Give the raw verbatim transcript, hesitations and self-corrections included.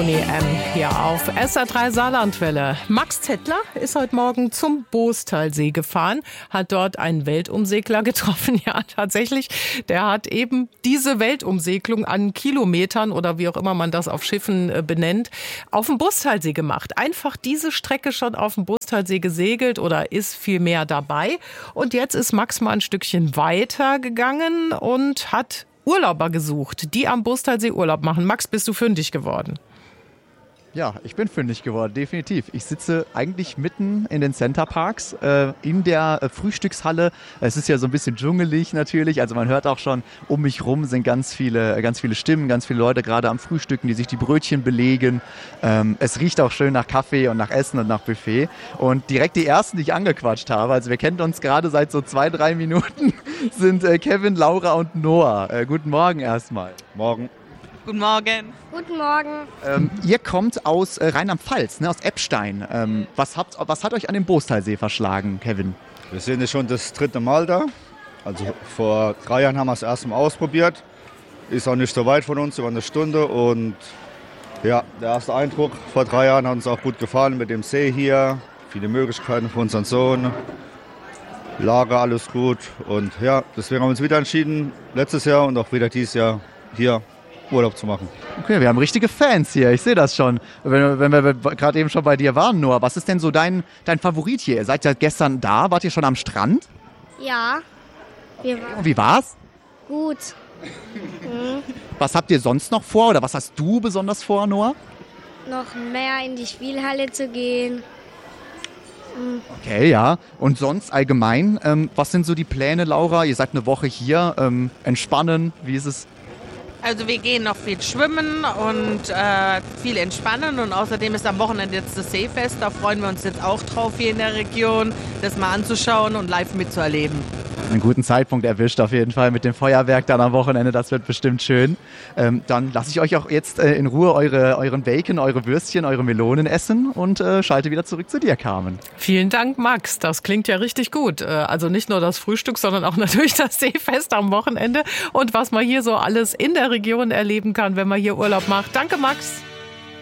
Boney M. hier auf S R drei Saarlandwelle. Max Zettler ist heute Morgen zum Boostalsee gefahren, hat dort einen Weltumsegler getroffen. Ja, tatsächlich, der hat eben diese Weltumsegelung an Kilometern oder wie auch immer man das auf Schiffen äh, benennt, auf dem Boostalsee gemacht. Einfach diese Strecke schon auf dem Boostalsee gesegelt oder ist viel mehr dabei. Und jetzt ist Max mal ein Stückchen weiter gegangen und hat Urlauber gesucht, die am Boostalsee Urlaub machen. Max, bist du fündig geworden? Ja, ich bin fündig geworden, definitiv. Ich sitze eigentlich mitten in den Centerparks, äh, in der äh, Frühstückshalle. Es ist ja so ein bisschen dschungelig natürlich, also man hört auch schon, um mich rum sind ganz viele, ganz viele Stimmen, ganz viele Leute gerade am Frühstücken, die sich die Brötchen belegen. Ähm, es riecht auch schön nach Kaffee und nach Essen und nach Buffet. Und direkt die ersten, die ich angequatscht habe, also wir kennen uns gerade seit so zwei, drei Minuten, sind äh, Kevin, Laura und Noah. Äh, guten Morgen erstmal. Morgen. Guten Morgen. Guten Morgen. Ähm, ihr kommt aus äh, Rheinland-Pfalz, ne, aus Eppstein. Ähm, was, habt, was hat euch an den Boostalsee verschlagen, Kevin? Wir sind ja schon das dritte Mal da. Also vor drei Jahren haben wir es erst mal ausprobiert. Ist auch nicht so weit von uns, über eine Stunde. Und ja, der erste Eindruck vor drei Jahren hat uns auch gut gefallen mit dem See hier. Viele Möglichkeiten für unseren Sohn. Lager, alles gut. Und ja, deswegen haben wir uns wieder entschieden, letztes Jahr und auch wieder dieses Jahr hier Urlaub zu machen. Okay, wir haben richtige Fans hier, ich sehe das schon. Wenn, wenn wir gerade eben schon bei dir waren, Noah, was ist denn so dein, dein Favorit hier? Ihr seid ja gestern da, wart ihr schon am Strand? Ja, wir waren Und wie war's? gut. Mhm. Was habt ihr sonst noch vor oder was hast du besonders vor, Noah? Noch mehr in die Spielhalle zu gehen. Okay, ja. Und sonst allgemein, ähm, was sind so die Pläne, Laura? Ihr seid eine Woche hier, ähm, entspannen, wie ist es? Also wir gehen noch viel schwimmen und äh, viel entspannen und außerdem ist am Wochenende jetzt das Seefest. Da freuen wir uns jetzt auch drauf hier in der Region, das mal anzuschauen und live mitzuerleben. Einen guten Zeitpunkt erwischt auf jeden Fall mit dem Feuerwerk dann am Wochenende, das wird bestimmt schön. Ähm, dann lasse ich euch auch jetzt äh, in Ruhe eure, euren Bacon, eure Würstchen, eure Melonen essen und äh, schalte wieder zurück zu dir, Carmen. Vielen Dank, Max. Das klingt ja richtig gut. Äh, Also nicht nur das Frühstück, sondern auch natürlich das Seefest am Wochenende und was man hier so alles in der Region erleben kann, wenn man hier Urlaub macht. Danke, Max.